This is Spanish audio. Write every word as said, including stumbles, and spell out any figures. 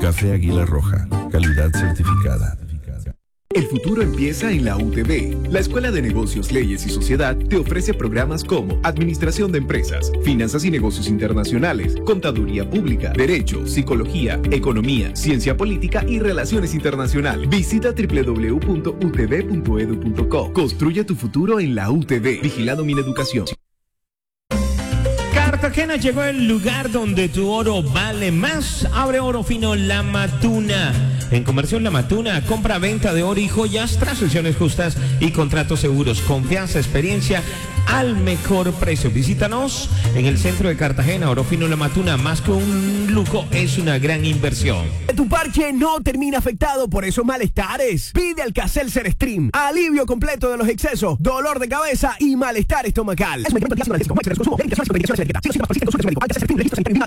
Café Águila Roja, calidad certificada. El futuro empieza en la U T B. La Escuela de Negocios, Leyes y Sociedad te ofrece programas como Administración de Empresas, Finanzas y Negocios Internacionales, Contaduría Pública, Derecho, Psicología, Economía, Ciencia Política y Relaciones Internacionales. Visita doble u doble u doble u punto u t b punto e d u punto co. Construye tu futuro en la U T B. Vigilado Mineducación. Cartagena llegó el lugar donde tu oro vale más. Abre Oro Fino La Matuna. En Comercio La Matuna, compra-venta de oro y joyas, transacciones justas y contratos seguros. Confianza, experiencia al mejor precio. Visítanos en el centro de Cartagena. Oro Fino La Matuna, más que un lujo, es una gran inversión. Tu parche no termina afectado por esos malestares. Pide Alka-Seltzer Stream. Alivio completo de los excesos, dolor de cabeza y malestar estomacal. Es un medicamento de consumo.